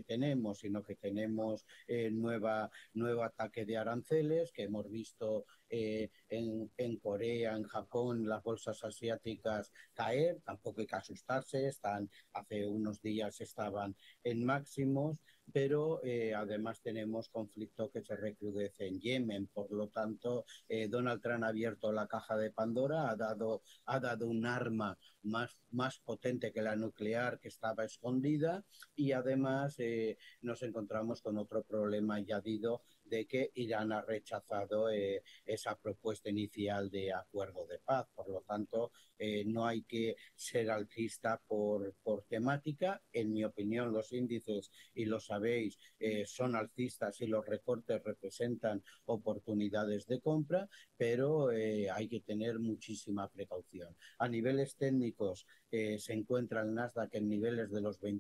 tenemos, sino que tenemos nuevo ataque de aranceles que hemos visto en Corea, en Japón, las bolsas asiáticas caer. Tampoco hay que asustarse, hace unos días estaban en máximos, pero además tenemos conflicto que se recrudece en Yemen. Por lo tanto, Donald Trump ha abierto la caja de Pandora, ha dado un arma más potente que la nuclear que estaba escondida, y además nos encontramos con otro problema añadido de que Irán ha rechazado esa propuesta inicial de acuerdo de paz. Por lo tanto, no hay que ser alcista por temática. En mi opinión, los índices, y lo sabéis, son alcistas y los recortes representan oportunidades de compra, pero hay que tener muchísima precaución. A niveles técnicos, se encuentra el Nasdaq en niveles de los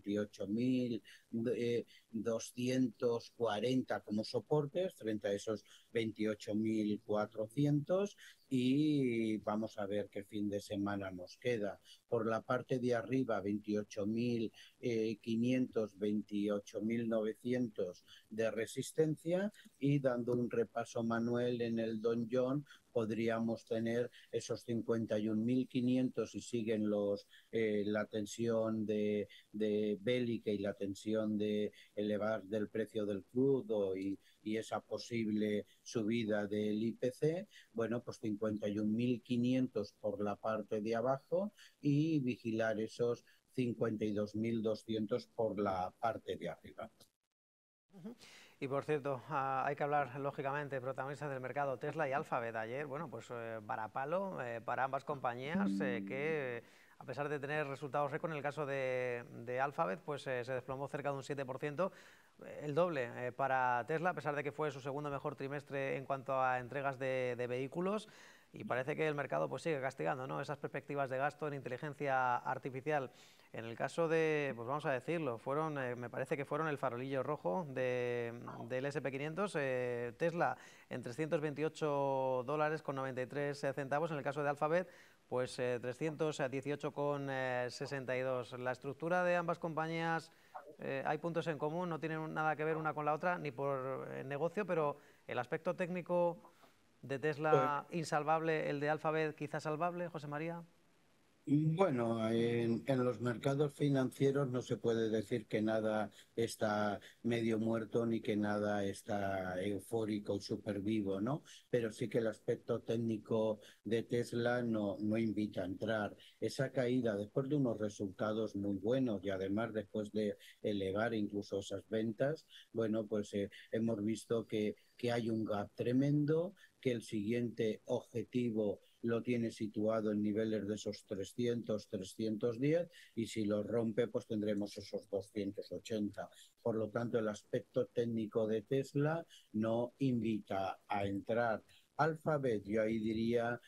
28.240 como soportes, frente a esos 28.400, y vamos a ver qué fin de semana nos queda. Por la parte de arriba, 28.500, 28.900 de resistencia, y dando un repaso manual en el Dow Jones, podríamos tener esos 51.500 y siguen la tensión de bélica y la tensión de elevar del precio del crudo y esa posible subida del IPC. Bueno, pues 51.500 por la parte de abajo, y vigilar esos 52.200 por la parte de arriba. Y por cierto, hay que hablar lógicamente protagonistas del mercado, Tesla y Alphabet. Ayer, bueno, pues varapalo para ambas compañías que a pesar de tener resultados récord, en el caso de Alphabet, pues se desplomó cerca de un 7%, el doble para Tesla, a pesar de que fue su segundo mejor trimestre en cuanto a entregas de vehículos. Y parece que el mercado pues sigue castigando, ¿no?, esas perspectivas de gasto en inteligencia artificial. En el caso de, pues vamos a decirlo, me parece que fueron el farolillo rojo del SP500, Tesla en $328,93. En el caso de Alphabet, pues 318,62. La estructura de ambas compañías, hay puntos en común, no tienen nada que ver una con la otra, ni por negocio, pero el aspecto técnico de Tesla insalvable, el de Alphabet quizá salvable, José María. Bueno, en los mercados financieros no se puede decir que nada está medio muerto ni que nada está eufórico y súper vivo, ¿no? Pero sí que el aspecto técnico de Tesla no invita a entrar. Esa caída después de unos resultados muy buenos, y además después de elevar incluso esas ventas, bueno, pues hemos visto que hay un gap tremendo, que el siguiente objetivo lo tiene situado en niveles de esos 300, 310, y si lo rompe, pues tendremos esos 280. Por lo tanto, el aspecto técnico de Tesla no invita a entrar. Alphabet, yo ahí diría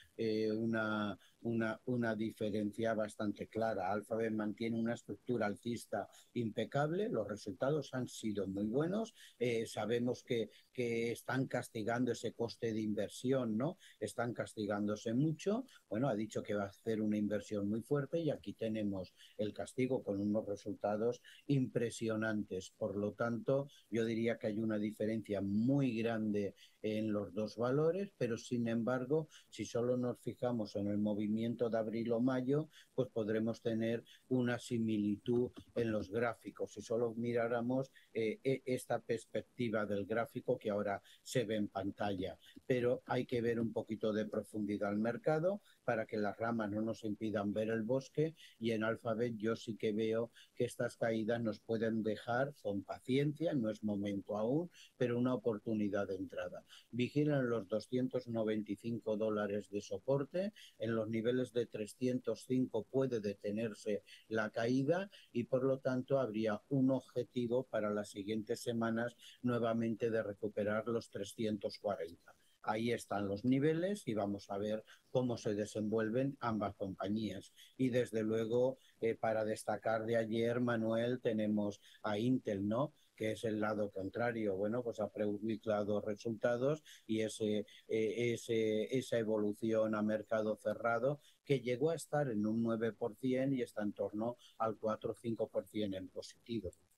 una diferencia bastante clara. Alphabet mantiene una estructura alcista impecable, los resultados han sido muy buenos, sabemos que están castigando ese coste de inversión, ¿no? Están castigándose mucho. Bueno, ha dicho que va a hacer una inversión muy fuerte, y aquí tenemos el castigo con unos resultados impresionantes. Por lo tanto, yo diría que hay una diferencia muy grande en los dos valores, pero sin embargo, si solo nos fijamos en el movimiento de abril o mayo, pues podremos tener una similitud en los gráficos. Si solo miráramos esta perspectiva del gráfico que ahora se ve en pantalla, pero hay que ver un poquito de profundidad al mercado para que las ramas no nos impidan ver el bosque, y en Alphabet yo sí que veo que estas caídas nos pueden dejar con paciencia, no es momento aún, pero una oportunidad de entrada. Vigilan los $295 de soporte, en los niveles de 305 puede detenerse la caída, y por lo tanto habría un objetivo para las siguientes semanas nuevamente de recuperar los 340. Ahí están los niveles y vamos a ver cómo se desenvuelven ambas compañías. Y desde luego, para destacar de ayer, Manuel, tenemos a Intel, ¿no?, que es el lado contrario. Bueno, pues ha publicado resultados, y esa evolución a mercado cerrado, que llegó a estar en un 9% y está en torno al 4 o 5% en positivo.